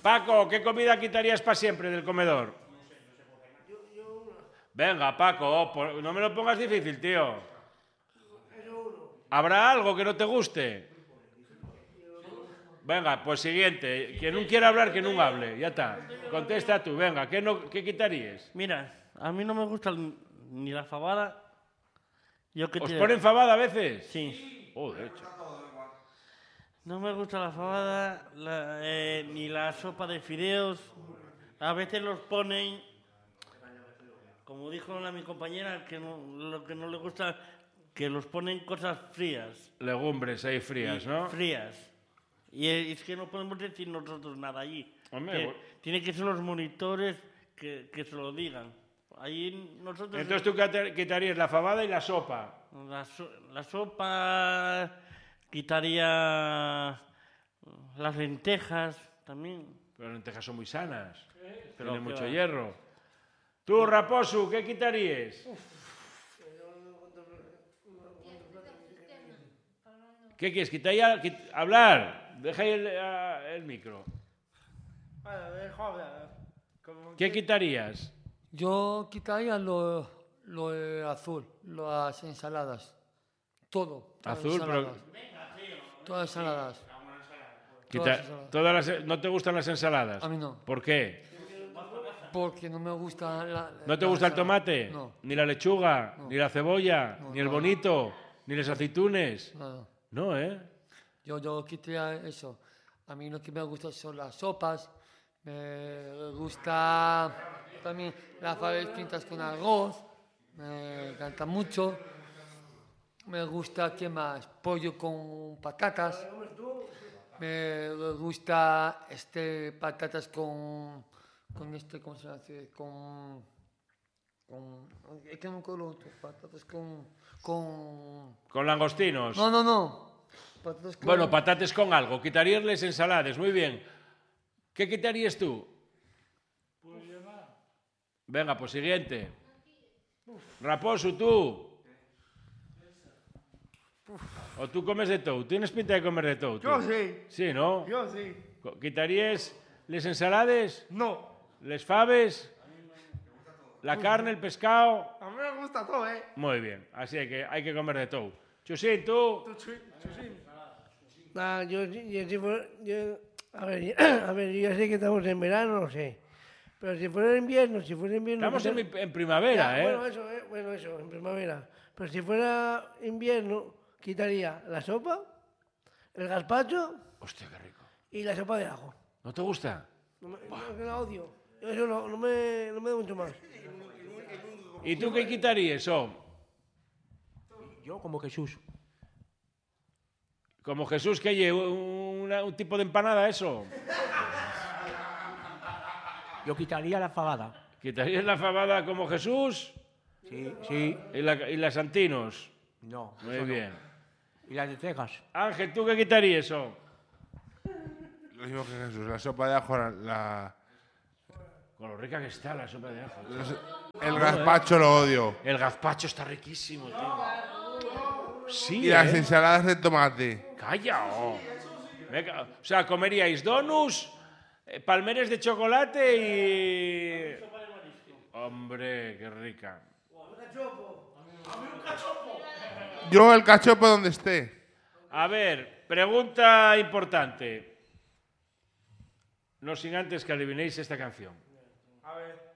Paco, ¿qué comida quitarías para siempre del comedor? Venga, Paco, no me lo pongas difícil, tío. ¿Habrá algo que no te guste? Venga, pues siguiente. Quien no quiera hablar, que no hable. Ya está. Contesta tú. Venga, ¿qué quitarías? Mira, a mí no me gusta ni la fabada. ¿Os ponen fabada a veces? Sí. Oh, de hecho. No me gusta la fabada, ni la sopa de fideos. A veces los ponen, como dijo mi compañera, lo que no le gusta, que los ponen cosas frías. Legumbres ahí frías, ¿no? Frías. Y es que no podemos decir nosotros nada allí. Tiene que ser los monitores que se lo digan. Ahí nosotros... Entonces tú quitarías la fabada y la sopa. La sopa, quitaría las lentejas también. Pero las lentejas son muy sanas. Tienen mucho hierro. Tú, Raposo, ¿qué quitarías? ¿Qué quieres? ¿Quitar ya? ¿Hablar? Deja ahí el micro. ¿Qué quitarías? Yo quitaría lo azul, las ensaladas. Todo. Azul, pero... Todas ensaladas. ¿No te gustan las ensaladas? A mí no. ¿Por qué? Porque no me gusta ¿No te gusta el tomate? No. ¿Ni la lechuga? No. ¿Ni la cebolla? No, ¿Ni el no. bonito? ¿Ni las aceitunes? Nada. No, ¿eh? Yo quitaría eso. A mí lo que me gusta son las sopas. Me gusta también las faves pintas con arroz. Me encanta mucho. Me gusta, ¿qué más? Pollo con patatas. Me gusta patatas con ¿cómo se hace? Es que no conozco patatas ¿Con langostinos? No. Bueno, patatas con algo. Quitaríasles ensaladas, muy bien. ¿Qué quitarías tú? Venga, pues siguiente. Raposo, tú. ¿O tú comes de todo? ¿Tienes pinta de comer de todo? Yo sí. Sí, ¿no? Yo sí. ¿Quitarías les ensaladas? No. ¿Les faves? ¿La carne, el pescado? A mí me gusta todo, ¿eh? Muy bien, así hay que comer de todo. Chusín, tú. A ver, yo sé que estamos en verano, no sé. Pero si fuera invierno... Estamos en primavera, ya, ¿eh? Bueno, eso, en primavera. Pero si fuera invierno, quitaría la sopa, el gazpacho... Hostia, qué rico. Y la sopa de ajo. ¿No te gusta? No, que la odio. Eso no me da mucho más. ¿Y tú qué quitarías, Yo como Jesús. Como Jesús, que lleva un tipo de empanada, eso. Yo quitaría la fabada. ¿Quitarías la fabada como Jesús? Sí. ¿Y las santinos? No. Muy bien. ¿Y las lentejas? Ángel, ¿tú qué quitarías, Lo mismo que Jesús, la sopa de ajo, Con lo rica que está la sopa de ajo. El gazpacho lo odio. El gazpacho está riquísimo, tío. Sí, Y las ensaladas de tomate. ¡Calla! O sea, comeríais donuts, palmeres de chocolate y... Hombre, qué rica. Yo el cachopo donde esté. A ver, pregunta importante. No sin antes que adivinéis esta canción. A ver.